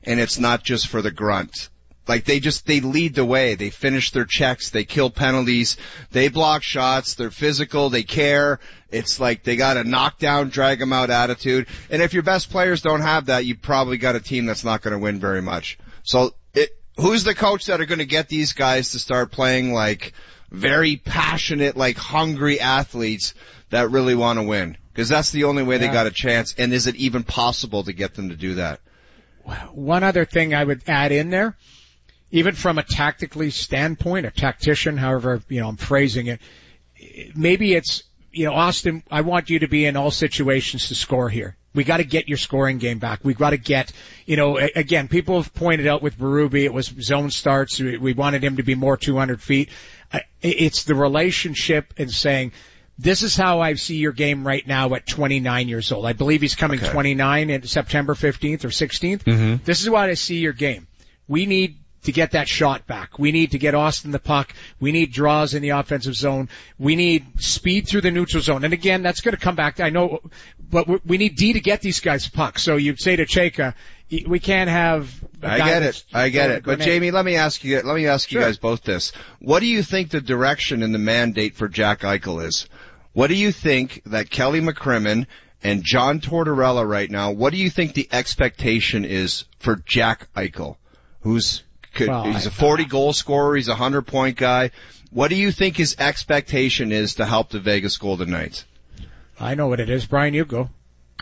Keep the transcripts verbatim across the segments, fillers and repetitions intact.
and it's not just for the grunt. Like, they just, they lead the way. They finish their checks. They kill penalties. They block shots. They're physical. They care. It's like they got a knockdown, drag them out attitude. And if your best players don't have that, you probably got a team that's not going to win very much. So, it, who's the coach that are going to get these guys to start playing like very passionate, like hungry athletes that really want to win? Because that's the only way yeah. they got a chance. And is it even possible to get them to do that? One other thing I would add in there, even from a tactically standpoint, a tactician, however, you know, I'm phrasing it, maybe it's, you know, Austin, I want you to be in all situations to score here. We got to get your scoring game back. We've got to get, you know, again, people have pointed out with Berube, it was zone starts. We wanted him to be more two hundred feet. It's the relationship and saying, this is how I see your game right now at twenty-nine years old. I believe he's coming okay. twenty-nine in September fifteenth or sixteenth. Mm-hmm. This is what I see your game. We need to get that shot back. We need to get Austin the puck. We need draws in the offensive zone. We need speed through the neutral zone. And again, that's going to come back. I know, but we need D to get these guys pucks. So you'd say to Chayka, we can't have. I get it. I get it. But Jamie, let me ask you. Let me ask you sure. guys both this. What do you think the direction and the mandate for Jack Eichel is? What do you think that Kelly McCrimmon and John Tortorella right now? What do you think the expectation is for Jack Eichel, who's Could, well, he's a forty goal scorer. He's a hundred point guy. What do you think his expectation is to help the Vegas Golden Knights? I know what it is. Brian, you go.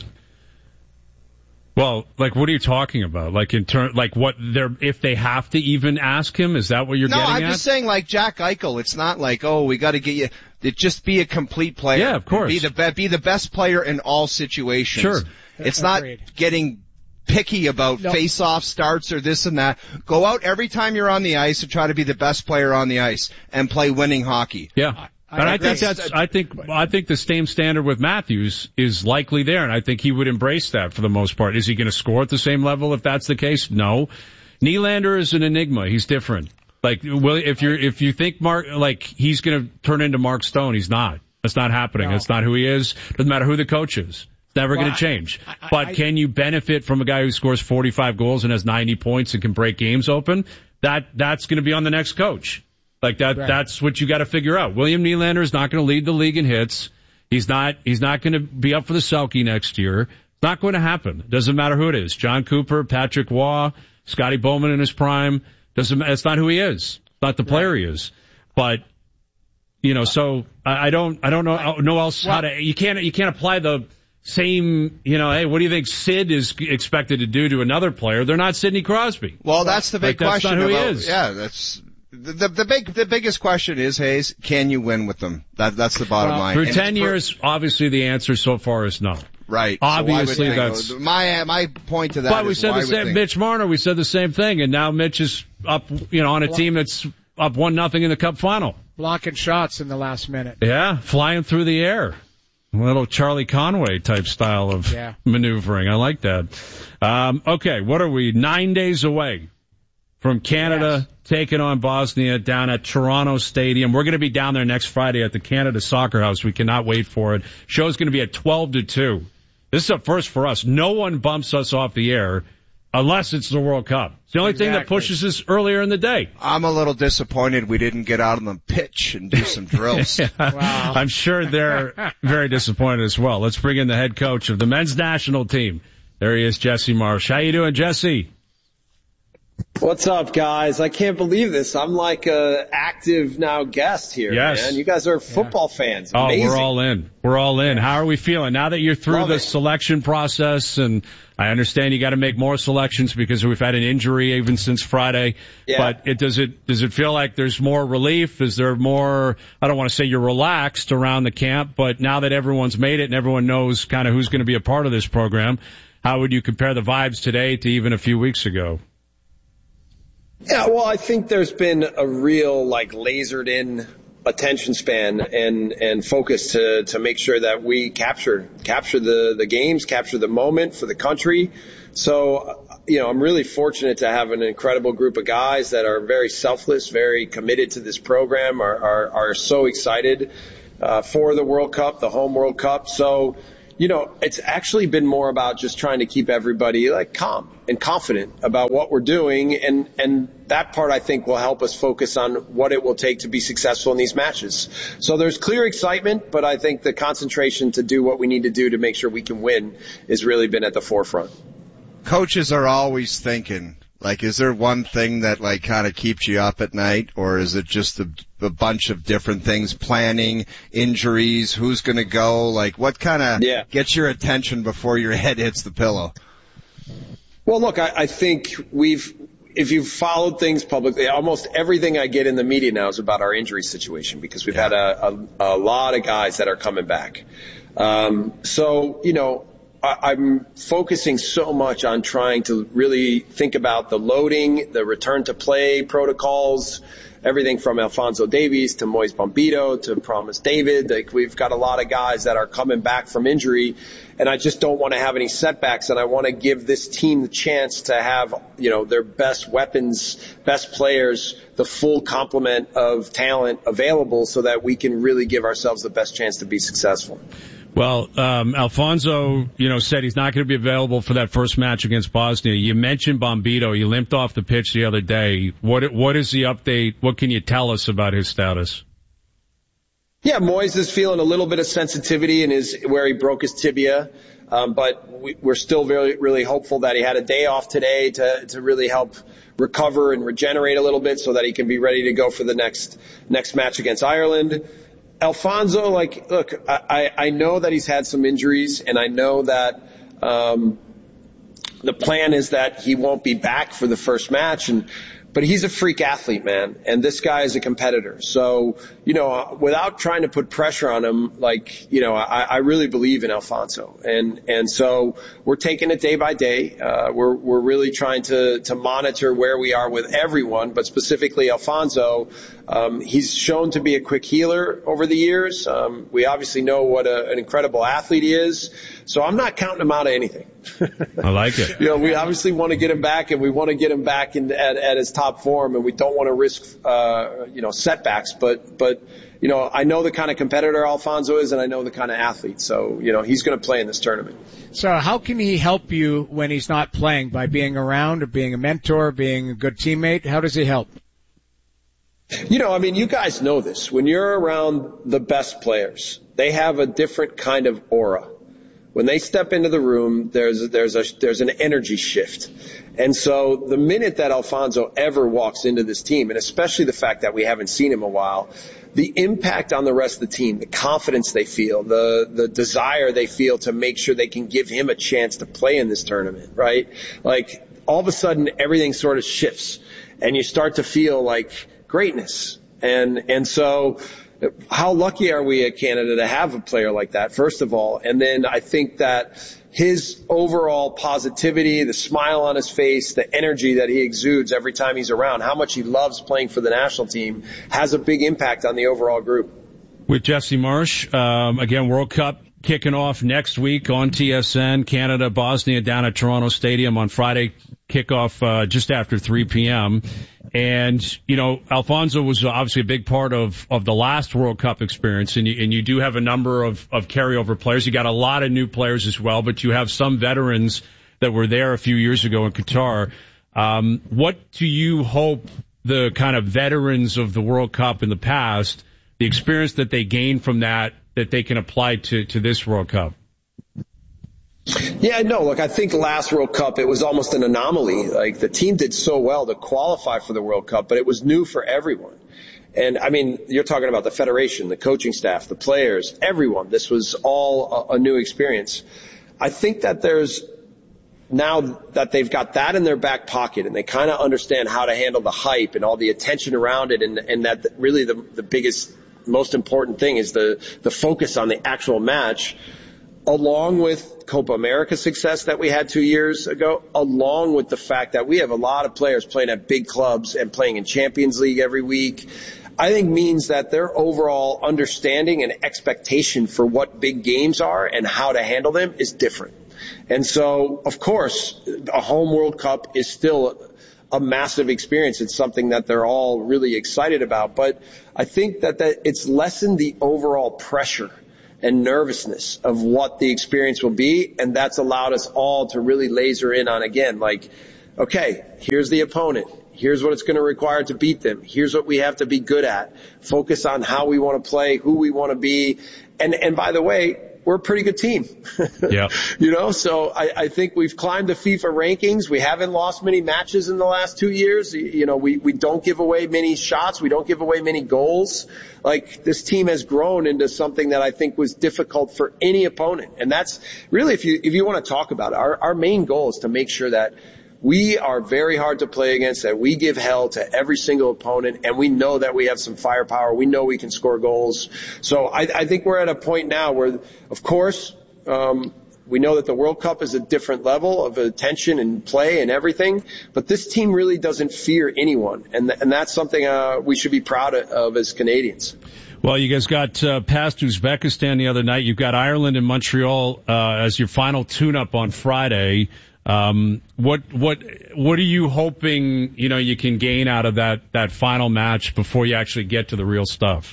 Well, like, what are you talking about? Like, in turn, like, what they're, if they have to even ask him, is that what you're no, getting I'm at? just saying, like, Jack Eichel, it's not like, oh, we gotta get you, it just be a complete player. Yeah, of course. Be the, be, be the best player in all situations. Sure. It's Agreed. not getting picky about no. face-off starts or this and that. Go out every time you're on the ice and try to be the best player on the ice and play winning hockey. Yeah. I, and I, I think that's, I think, I think the same standard with Matthews is likely there, and I think he would embrace that for the most part. Is he going to score at the same level if that's the case? No. Nylander is an enigma. He's different. Like, well, if you're, if you think Mark, like, he's going to turn into Mark Stone, he's not. That's not happening. No. That's not who he is. Doesn't matter who the coach is. It's never well, going to change. I, I, but I, can you benefit from a guy who scores forty-five goals and has ninety points and can break games open? That, that's going to be on the next coach. Like that, right. That's what you got to figure out. William Nylander is not going to lead the league in hits. He's not, he's not going to be up for the Selke next year. It's not going to happen. Doesn't matter who it is. John Cooper, Patrick Waugh, Scotty Bowman in his prime. Doesn't, it's not who he is. It's not the player right. he is. But, you know, so I, I don't, I don't know, know else well, how to, you can't, you can't apply the same, you know, hey, what do you think Sid is expected to do to another player? They're not Sidney Crosby. Well, that's the big like, question. That's not who about, he is. Yeah, that's, The, the, the big, the biggest question is, Hayes, can you win with them? That, that's the bottom well, line. For and ten for, years, obviously the answer so far is no. Right. Obviously so that's. My, my point to that but is we said why the same, think, Mitch Marner, we said the same thing, and now Mitch is up, you know, on a team that's up one nothing in the Cup final. Blocking shots in the last minute. Yeah, flying through the air. A little Charlie Conway type style of yeah. maneuvering. I like that. Um, okay, what are we? Nine days away from Canada yes. taking on Bosnia down at Toronto Stadium. We're going to be down there next Friday at the Canada Soccer House. We cannot wait for it. Show's going to be at twelve to two. This is a first for us. No one bumps us off the air unless it's the World Cup. It's the only exactly. thing that pushes us earlier in the day. I'm a little disappointed we didn't get out on the pitch and do some drills. Wow. I'm sure they're very disappointed as well. Let's bring in the head coach of the men's national team. There he is, Jesse Marsh. How you doing, Jesse? What's up, guys? I can't believe this. I'm like a active now guest here, yes. man. You guys are football yeah. fans. Amazing. Oh, we're all in. We're all in. How are we feeling now that you're through Love the it. selection process? And I understand you got to make more selections because we've had an injury even since Friday. Yeah. But it does it does it feel like there's more relief? Is there more? I don't want to say you're relaxed around the camp, but now that everyone's made it and everyone knows kind of who's going to be a part of this program, how would you compare the vibes today to even a few weeks ago? Yeah, well, I think there's been a real, like, lasered in attention span and, and focus to, to make sure that we capture, capture the, the games, capture the moment for the country. So, you know, I'm really fortunate to have an incredible group of guys that are very selfless, very committed to this program, are, are, are so excited, uh, for the World Cup, the home World Cup. So, you know, it's actually been more about just trying to keep everybody like calm and confident about what we're doing. And, and that part, I think, will help us focus on what it will take to be successful in these matches. So there's clear excitement, but I think the concentration to do what we need to do to make sure we can win has really been at the forefront. Coaches are always thinking, like, is there one thing that, like, kind of keeps you up at night, or is it just a, a bunch of different things, planning, injuries, who's going to go? Like, what kind of yeah. gets your attention before your head hits the pillow? Well, look, I, I think we've, if you've followed things publicly, almost everything I get in the media now is about our injury situation because we've yeah. had a, a, a lot of guys that are coming back. Um, so, you know, I'm focusing so much on trying to really think about the loading, the return to play protocols, everything from Alphonso Davies to Moise Bombito to Promise David. Like, we've got a lot of guys that are coming back from injury, and I just don't want to have any setbacks, and I want to give this team the chance to have, you know, their best weapons, best players, the full complement of talent available so that we can really give ourselves the best chance to be successful. Well, um, Alphonso, you know, said he's not going to be available for that first match against Bosnia. You mentioned Bombito. You limped off the pitch the other day. What What is the update? What can you tell us about his status? Yeah, Moise is feeling a little bit of sensitivity in his where he broke his tibia, um, but we, we're still very, really hopeful that he had a day off today to to really help recover and regenerate a little bit so that he can be ready to go for the next next match against Ireland. Alphonso, like, look, I, I know that he's had some injuries, and I know that um, the plan is that he won't be back for the first match, and but he's a freak athlete, man, and this guy is a competitor. So, you know, without trying to put pressure on him, like, you know, I, I really believe in Alphonso, and and so we're taking it day by day. Uh, we're we're really trying to to monitor where we are with everyone, but specifically Alphonso. Um, he's shown to be a quick healer over the years. Um, we obviously know what a, an incredible athlete he is. So I'm not counting him out of anything. I like it. You know, we obviously want to get him back, and we want to get him back in, at, at his top form, and we don't want to risk, uh, you know, setbacks. But, but, you know, I know the kind of competitor Alphonso is, and I know the kind of athlete. So, you know, he's going to play in this tournament. So how can he help you when he's not playing? By being around, or being a mentor, being a good teammate? How does he help? You know, I mean, you guys know this. When you're around the best players, they have a different kind of aura. When they step into the room, there's there's a there's an energy shift. And so the minute that Alphonso ever walks into this team, and especially the fact that we haven't seen him a while, the impact on the rest of the team, the confidence they feel, the the desire they feel to make sure they can give him a chance to play in this tournament, right? Like, all of a sudden everything sort of shifts, and you start to feel like greatness. And, and so how lucky are we at Canada to have a player like that, first of all? And then I think that his overall positivity, the smile on his face, the energy that he exudes every time he's around, how much he loves playing for the national team, has a big impact on the overall group. With Jesse Marsh, um, again, World Cup kicking off next week on T S N, Canada, Bosnia down at Toronto Stadium on Friday, kickoff uh, just after three p.m. And, you know, Alphonso was obviously a big part of, of the last World Cup experience, and you, and you do have a number of, of carryover players. You got a lot of new players as well, but you have some veterans that were there a few years ago in Qatar. Um, what do you hope the kind of veterans of the World Cup in the past, the experience that they gained from that, that they can apply to, to this World Cup? Yeah, no, look, I think last World Cup, it was almost an anomaly. Like, the team did so well to qualify for the World Cup, but it was new for everyone. And, I mean, you're talking about the federation, the coaching staff, the players, everyone. This was all a, a new experience. I think that there's, now that they've got that in their back pocket and they kind of understand how to handle the hype and all the attention around it, and, and that really the, the biggest, most important thing is the, the focus on the actual match, along with Copa America success that we had two years ago, along with the fact that we have a lot of players playing at big clubs and playing in Champions League every week, I think means that their overall understanding and expectation for what big games are and how to handle them is different. And so, of course, a home World Cup is still a massive experience. It's something that they're all really excited about. But I think that, that it's lessened the overall pressure and nervousness of what the experience will be. And that's allowed us all to really laser in on, again, like, okay, here's the opponent. Here's what it's going to require to beat them. Here's what we have to be good at. Focus on how we want to play, who we want to be. And, and by the way, we're a pretty good team. Yeah. You know, so I, I think we've climbed the FIFA rankings. We haven't lost many matches in the last two years. You know, we, we don't give away many shots. We don't give away many goals. Like, this team has grown into something that I think was difficult for any opponent. And that's really, if you, if you want to talk about it, our, our main goal is to make sure that we are very hard to play against, that we give hell to every single opponent, and we know that we have some firepower. We know we can score goals. So I, I think we're at a point now where, of course, um, we know that the World Cup is a different level of attention and play and everything, but this team really doesn't fear anyone, and, th- and that's something uh, we should be proud of as Canadians. Well, you guys got uh, past Uzbekistan the other night. You've got Ireland and Montreal uh, as your final tune-up on Friday. Um, what, what, what are you hoping, you know, you can gain out of that, that final match before you actually get to the real stuff?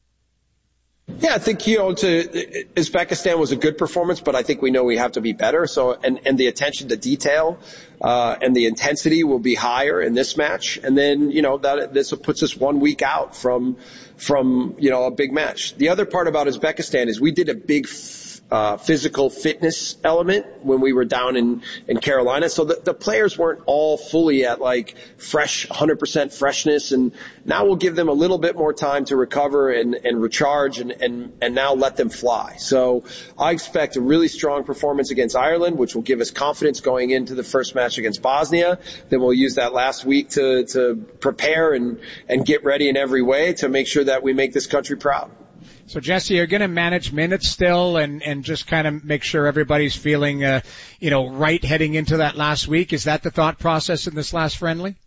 Yeah, I think, you know, to, Uzbekistan was a good performance, but I think we know we have to be better. So, and, and the attention to detail, uh, and the intensity will be higher in this match. And then, you know, that, this puts us one week out from, from, you know, a big match. The other part about Uzbekistan is we did a big Uh, physical fitness element when we were down in, in Carolina. So the, the players weren't all fully at like fresh, one hundred percent freshness. And now we'll give them a little bit more time to recover and, and recharge and, and, and now let them fly. So I expect a really strong performance against Ireland, which will give us confidence going into the first match against Bosnia. Then we'll use that last week to, to prepare and, and get ready in every way to make sure that we make this country proud. So, Jesse, you're going to manage minutes still and, and just kind of make sure everybody's feeling, uh, you know, right heading into that last week. Is that the thought process in this last friendly?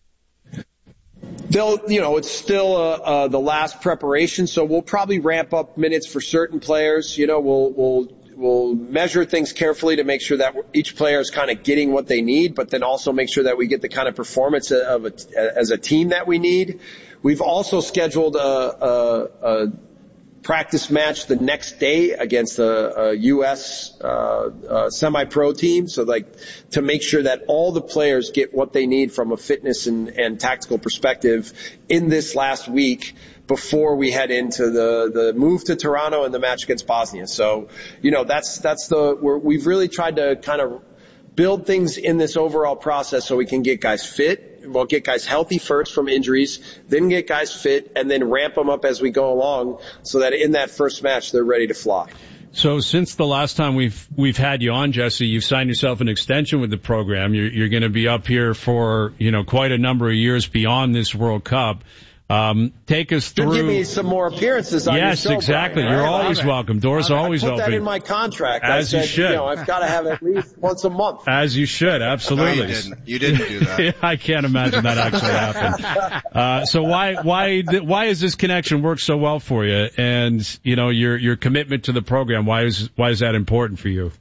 They'll, you know, it's still uh, uh, the last preparation, so we'll probably ramp up minutes for certain players. You know, we'll, we'll, we'll measure things carefully to make sure that each player is kind of getting what they need, but then also make sure that we get the kind of performance of a, as a team that we need. We've also scheduled a, a, a practice match the next day against a, a U S uh, uh, semi-pro team, so like to make sure that all the players get what they need from a fitness and, and tactical perspective in this last week before we head into the the move to Toronto and the match against Bosnia. So, you know, that's that's the we're, we've really tried to kind of build things in this overall process so we can get guys fit. We'll get guys healthy first from injuries, then get guys fit, and then ramp them up as we go along so that in that first match they're ready to fly. So since the last time we've we've had you on, Jesse, you've signed yourself an extension with the program. You're, you're going to be up here for, you know, quite a number of years beyond this World Cup. Um, take us through. Give me some more appearances on yes, your show. Yes, exactly. Brian. You're I always welcome. Doors are always open. I put open. that in my contract. As I said, you should. You know, I've got to have at least once a month. As you should, absolutely. No, you didn't. You didn't do that. I can't imagine that actually happened. Uh, so why, why, why is this connection work so well for you? And, you know, your, your commitment to the program, why is, why is that important for you?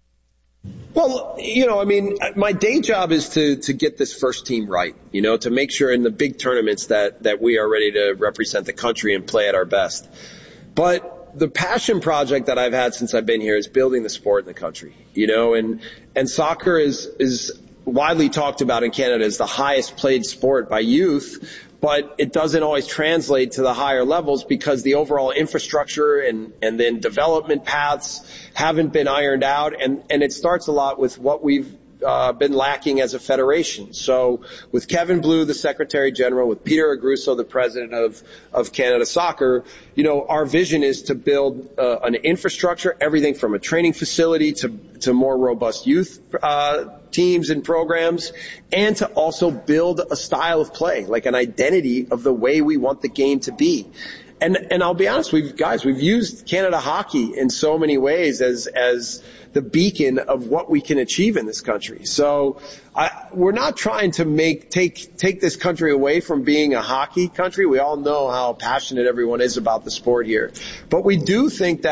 Well, you know, I mean, my day job is to, to get this first team right, you know, to make sure in the big tournaments that, that we are ready to represent the country and play at our best. But the passion project that I've had since I've been here is building the sport in the country, you know, and, and soccer is, is widely talked about in Canada as the highest played sport by youth, but it doesn't always translate to the higher levels because the overall infrastructure and, and then development paths haven't been ironed out. And, and it starts a lot with what we've uh, been lacking as a federation. So with Kevin Blue, the Secretary General, with Peter Agruso, the President of, of Canada Soccer, you know, our vision is to build uh, an infrastructure, everything from a training facility to, to more robust youth uh teams and programs, and to also build a style of play, like an identity of the way we want the game to be. And, and I'll be honest, we've, guys, we've used Canada Hockey in so many ways as, as the beacon of what we can achieve in this country. So I, we're not trying to make, take, take this country away from being a hockey country. We all know how passionate everyone is about the sport here. But we do think that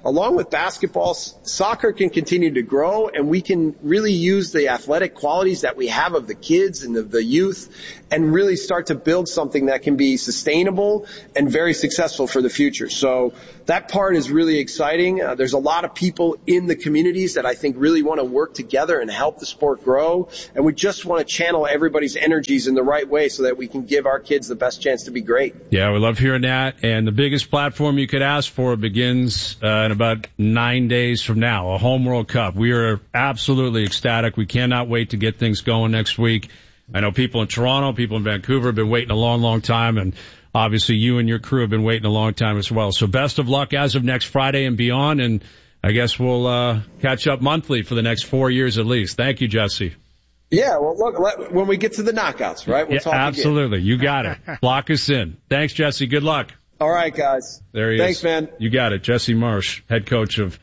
along with basketball, soccer can continue to grow, and we can really use the athletic qualities that we have of the kids and of the youth and really start to build something that can be sustainable and very successful for the future. So that part is really exciting. Uh, there's a lot of people in the communities that I think really want to work together and help the sport grow, and we just want to channel everybody's energies in the right way so that we can give our kids the best chance to be great. Yeah, we love hearing that, and the biggest platform you could ask for begins uh, in about nine days from now, a home World Cup. We are absolutely ecstatic. We cannot wait to get things going next week. I know people in Toronto, people in Vancouver have been waiting a long, long time, and obviously you and your crew have been waiting a long time as well. So best of luck as of next Friday and beyond, and I guess we'll uh catch up monthly for the next four years at least. Thank you, Jesse. Yeah, well, look, let, when we get to the knockouts, right? We'll yeah, talk absolutely. Again. You got it. Lock us in. Thanks, Jesse. Good luck. All right, guys. There he Thanks, is. Thanks, man. You got it. Jesse Marsh, head coach of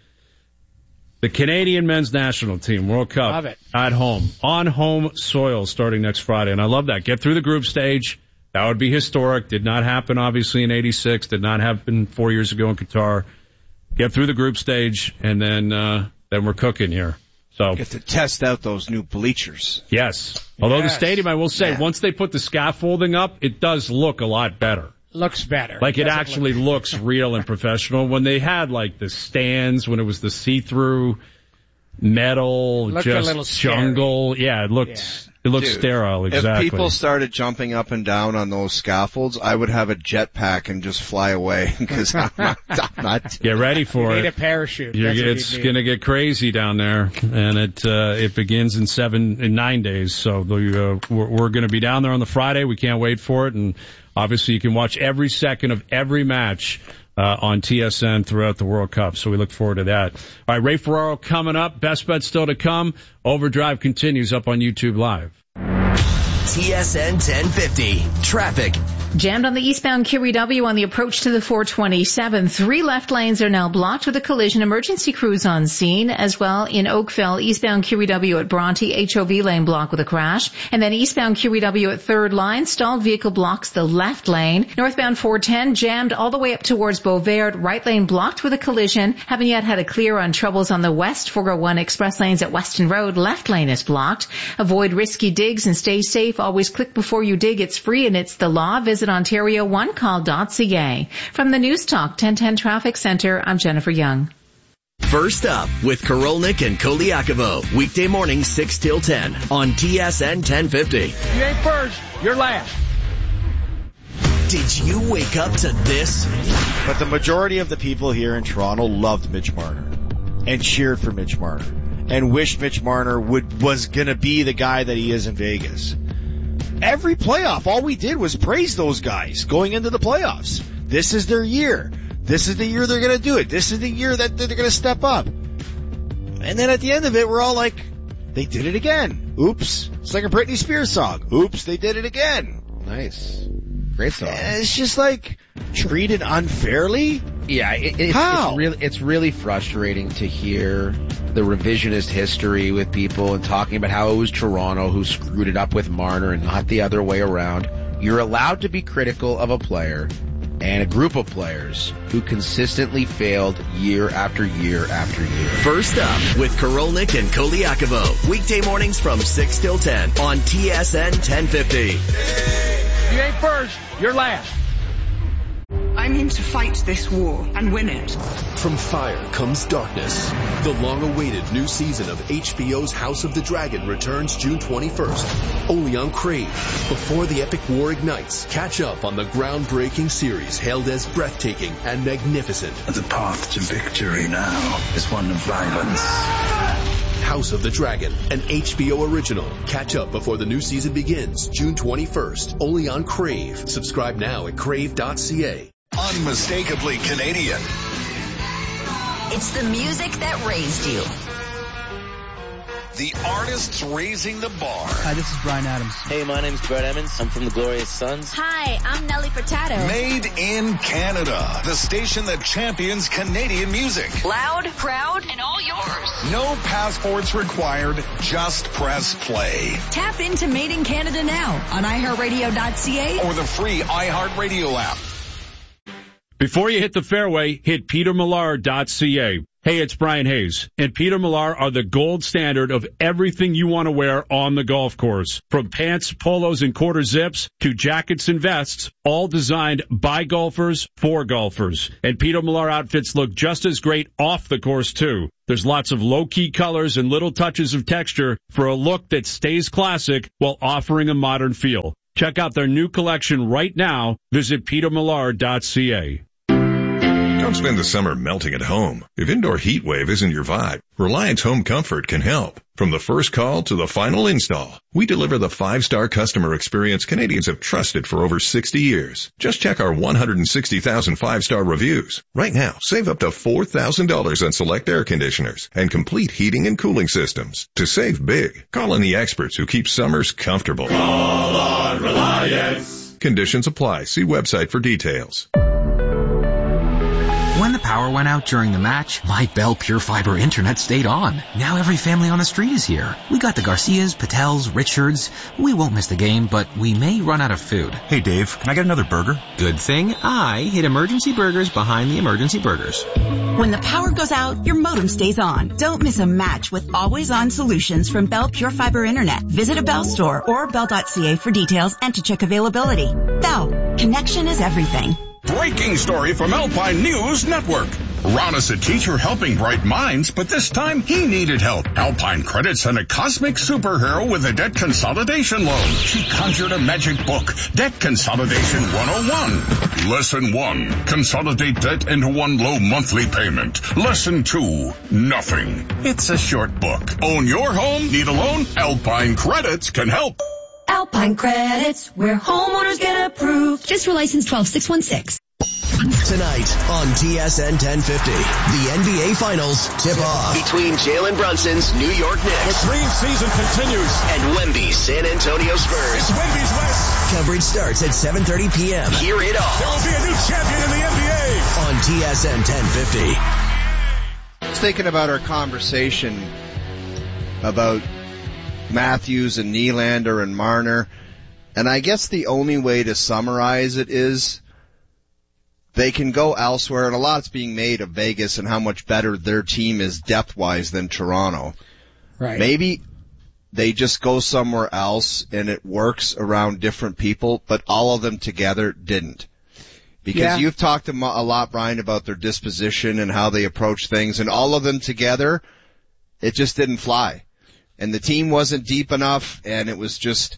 the Canadian men's national team, World Cup. Love it. At home, on home soil starting next Friday. And I love that. Get through the group stage. That would be historic. Did not happen, obviously, in eighty-six. Did not happen four years ago in Qatar. Get through the group stage, and then uh then we're cooking here. So get to test out those new bleachers. Yes. Although yes. the stadium, I will say, yeah. once they put the scaffolding up, it does look a lot better. Looks better. Like it, it actually look looks real and professional. When they had like the stands, when it was the see-through metal, looked just a little jungle. Scary. Yeah, it looked yeah. it looked Dude, sterile. Exactly. If people started jumping up and down on those scaffolds, I would have a jetpack and just fly away because I'm not, I'm not. Get ready for you it. Need a parachute. You're, it's going to get crazy down there, and it uh, it begins in seven in nine days. So the, uh, we're, we're going to be down there on the Friday. We can't wait for it, and obviously you can watch every second of every match Uh, on T S N throughout the World Cup. So we look forward to that. All right, Ray Ferraro coming up. Best bet still to come. Overdrive continues up on YouTube Live. T S N ten fifty. Traffic. Jammed on the eastbound Q E W on the approach to the four twenty-seven. Three left lanes are now blocked with a collision. Emergency crews on scene. As well in Oakville, eastbound Q E W at Bronte, H O V lane blocked with a crash. And then eastbound Q E W at third line, stalled vehicle blocks the left lane. Northbound four ten jammed all the way up towards Beauvert, right lane blocked with a collision. Haven't yet had a clear on troubles on the west four oh one express lanes at Weston Road. Left lane is blocked. Avoid risky digs and stay safe. Always click before you dig. It's free and it's the law. Visit Ontario one call dot c a. From the News Talk ten ten Traffic Center, I'm Jennifer Young. First up with Korolnik and Koliakovo. Weekday mornings six till ten on T S N ten fifty. You ain't first, you're last. Did you wake up to this? But the majority of the people here in Toronto loved Mitch Marner and cheered for Mitch Marner and wished Mitch Marner would was going to be the guy that he is in Vegas. Every playoff, all we did was praise those guys going into the playoffs. This is their year. This is the year they're going to do it. This is the year that they're going to step up. And then at the end of it, we're all like, they did it again. Oops. It's like a Britney Spears song. Oops, they did it again. Nice. Great song. And it's just like treated unfairly. Yeah, it, it's, How? it's really it's really frustrating to hear the revisionist history with people and talking about how it was Toronto who screwed it up with Marner and not the other way around. You're allowed to be critical of a player and a group of players who consistently failed year after year after year. First up with Korolnik and Koliakovo. Weekday mornings from six till ten on T S N ten fifty. You ain't first, you're last. I'm in to fight this war and win it. From fire comes darkness. The long-awaited new season of H B O's House of the Dragon returns June twenty-first, only on Crave. Before the epic war ignites, catch up on the groundbreaking series hailed as breathtaking and magnificent. The path to victory now is one of violence. House of the Dragon, an H B O original. Catch up before the new season begins, June twenty-first, only on Crave. Subscribe now at crave dot c a. Unmistakably Canadian. It's the music that raised you. The artists raising the bar. Hi, this is Bryan Adams. Hey, my name's Brett Emmons. I'm from the Glorious Sons. Hi, I'm Nelly Furtado. Made in Canada. The station that champions Canadian music. Loud, proud, and all yours. No passports required. Just press play. Tap into Made in Canada now on i heart radio dot c a or the free iHeartRadio app. Before you hit the fairway, hit peter millar dot c a. Hey, it's Brian Hayes, and Peter Millar are the gold standard of everything you want to wear on the golf course. From pants, polos, and quarter zips to jackets and vests, all designed by golfers for golfers. And Peter Millar outfits look just as great off the course, too. There's lots of low-key colors and little touches of texture for a look that stays classic while offering a modern feel. Check out their new collection right now. Visit peter millar dot c a. Don't spend the summer melting at home. If indoor heat wave isn't your vibe, Reliance Home Comfort can help. From the first call to the final install, we deliver the five-star customer experience Canadians have trusted for over sixty years. Just check our one hundred sixty thousand five-star reviews. Right now, save up to four thousand dollars on select air conditioners and complete heating and cooling systems. To save big, call in the experts who keep summers comfortable. Call on Reliance. Conditions apply. See website for details. When the power went out during the match, my Bell Pure Fiber internet stayed on. Now every family on the street is here. We got the Garcias, Patels, Richards. We won't miss the game, but we may run out of food. Hey Dave, can I get another burger? Good thing I hid emergency burgers behind the emergency burgers. When the power goes out, your modem stays on. Don't miss a match with always-on solutions from Bell Pure Fiber Internet. Visit a Bell store or bell dot c a for details and to check availability. Bell, connection is everything. Breaking story from Alpine News Network. Ron is a teacher helping bright minds, but this time he needed help. Alpine Credit sent a cosmic superhero with a debt consolidation loan. She conjured a magic book, Debt Consolidation one oh one. Lesson one, consolidate debt into one low monthly payment. Lesson two, nothing. It's a short book. Own your home? Need a loan? Alpine Credits can help. Alpine Credits, where homeowners get approved. Just for license twelve six one six. Tonight on T S N ten fifty, the N B A Finals tip-off between Jalen Brunson's New York Knicks. The dream season continues. And Wemby's San Antonio Spurs. It's Wemby's West. Coverage starts at seven thirty p.m. Hear it all. There will be a new champion in the N B A. On T S N ten fifty. I was thinking about our conversation about Matthews and Nylander and Marner, and I guess the only way to summarize it is they can go elsewhere, and a lot's being made of Vegas and how much better their team is depth-wise than Toronto. Right. Maybe they just go somewhere else and it works around different people, but all of them together didn't. Because yeah. you've talked a lot, Brian, about their disposition and how they approach things, and all of them together, it just didn't fly. And the team wasn't deep enough, and it was just,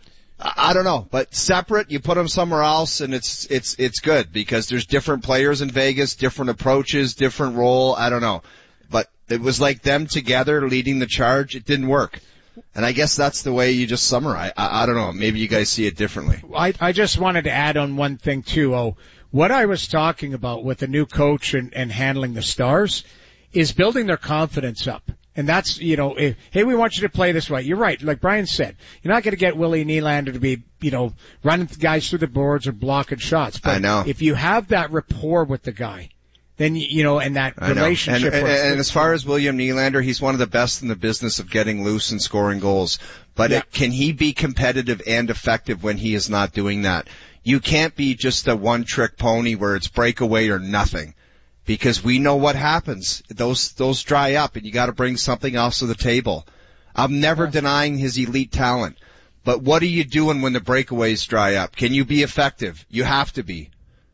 I don't know, but separate, you put them somewhere else, and it's, it's, it's good, because there's different players in Vegas, different approaches, different role, I don't know. But it was like them together leading the charge, it didn't work. And I guess that's the way you just summarize. I, I don't know, maybe you guys see it differently. I, I just wanted to add on one thing too, oh, what I was talking about with the new coach and, and handling the stars is building their confidence up. And that's, you know, if, hey, we want you to play this way. You're right. Like Brian said, you're not going to get Willie Nylander to be, you know, running guys through the boards or blocking shots. But I know. If you have that rapport with the guy, then, you know, and that I relationship. And, and, and as far as William Nylander, he's one of the best in the business of getting loose and scoring goals. But yeah. it, can he be competitive and effective when he is not doing that? You can't be just a one-trick pony where it's breakaway or nothing. Because we know what happens. Those, those dry up and you gotta bring something else to the table. I'm never denying his elite talent. But what are you doing when the breakaways dry up? Can you be effective? You have to be.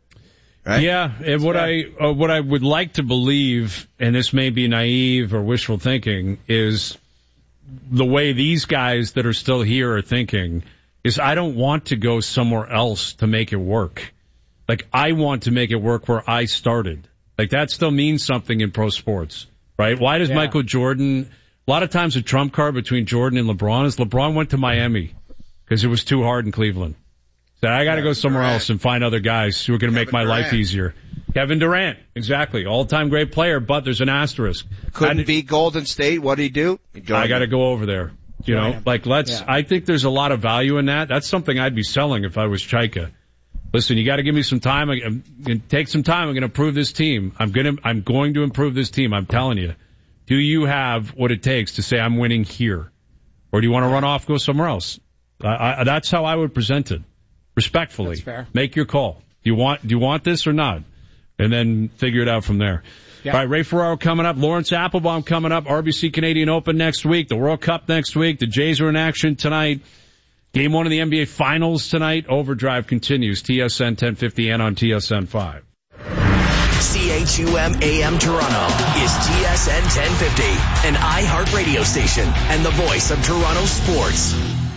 Right? Yeah, and what I, uh, what I would like to believe, and this may be naive or wishful thinking, is the way these guys that are still here are thinking is I don't want to go somewhere else to make it work. Like, I want to make it work where I started. Like, that still means something in pro sports, right? Why does yeah. Michael Jordan, a lot of times the trump card between Jordan and LeBron is LeBron went to Miami because it was too hard in Cleveland. Said, I got to go somewhere Durant. else and find other guys who are going to make my Durant. life easier. Kevin Durant, exactly. All-time great player, but there's an asterisk. Couldn't beat Golden State. What did he do? He I got to go over there. You know, like, let's, yeah. I think there's a lot of value in that. That's something I'd be selling if I was Chaika. Listen, you got to give me some time. I'm going to take some time. I'm going to improve this team. I'm going to, I'm going to improve this team. I'm telling you. Do you have what it takes to say I'm winning here? Or do you want to run off, go somewhere else? I, I, that's how I would present it. Respectfully. That's fair. Make your call. Do you want, do you want this or not? and then figure it out from there. Yeah. All right, Ray Ferraro coming up, Lawrence Applebaum coming up, R B C Canadian Open next week, the World Cup next week, the Jays are in action tonight. Game one of the N B A Finals tonight. Overdrive continues. T S N ten fifty and on T S N five. C H U M A M Toronto is T S N ten fifty, an iHeart radio station and the voice of Toronto sports.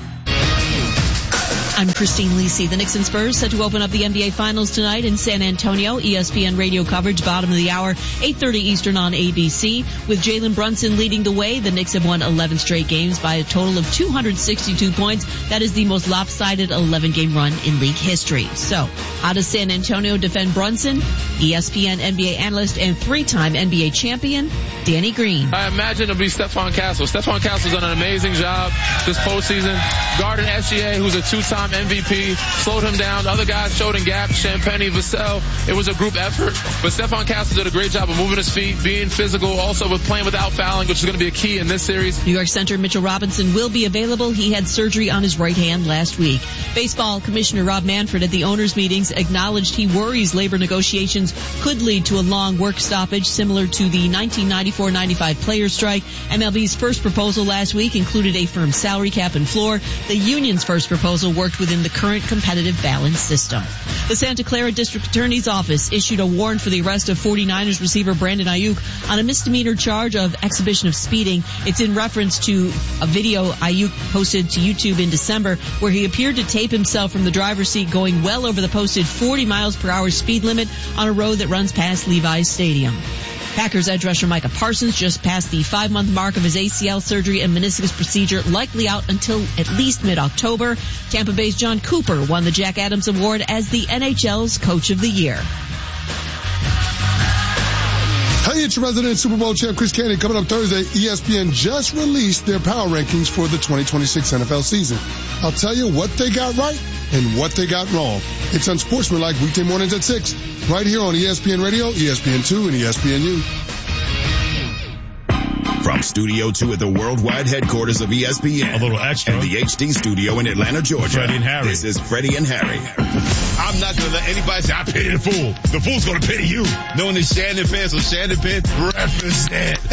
I'm Christine Lisi. The Knicks and Spurs set to open up the N B A Finals tonight in San Antonio. E S P N radio coverage, bottom of the hour, eight thirty Eastern on A B C. With Jalen Brunson leading the way, the Knicks have won eleven straight games by a total of two hundred sixty-two points. That is the most lopsided eleven-game run in league history. So, how does San Antonio defend Brunson? E S P N N B A analyst and three-time N B A champion, Danny Green. I imagine it'll be Stephon Castle. Stephon Castle's done an amazing job this postseason. Guarding S G A, who's a two-time M V P, slowed him down. The other guys showed in gaps, Champagnie, Vassell. It was a group effort, but Stephon Castle did a great job of moving his feet, being physical, also with playing without fouling, which is going to be a key in this series. New York center Mitchell Robinson will be available. He had surgery on his right hand last week. Baseball Commissioner Rob Manfred at the owners' meetings acknowledged he worries labor negotiations could lead to a long work stoppage similar to the nineteen ninety-four ninety-five players' strike. M L B's first proposal last week included a firm salary cap and floor. The union's first proposal worked within the current competitive balance system. The Santa Clara District Attorney's Office issued a warrant for the arrest of forty-niners receiver Brandon Ayuk on a misdemeanor charge of exhibition of speeding. It's in reference to a video Ayuk posted to YouTube in December where he appeared to tape himself from the driver's seat going well over the posted forty miles per hour speed limit on a road that runs past Levi's Stadium. Packers edge rusher Micah Parsons just passed the five-month mark of his A C L surgery and meniscus procedure, likely out until at least mid-October. Tampa Bay's John Cooper won the Jack Adams Award as the N H L's Coach of the Year. Hey, it's your resident Super Bowl champ Chris Candy. Coming up Thursday, E S P N just released their power rankings for the twenty twenty-six N F L season. I'll tell you what they got right and what they got wrong. It's Unsportsmanlike weekday mornings at six, right here on E S P N Radio, E S P N two, and E S P N U. From Studio two at the worldwide headquarters of E S P N. A little extra. And the H D studio in Atlanta, Georgia. Freddie and Harry. This is Freddie and Harry. I'm not going to let anybody say, I pity the fool. The fool's going to pity you. Knowing the Shannon fans, so Shannon fans represent.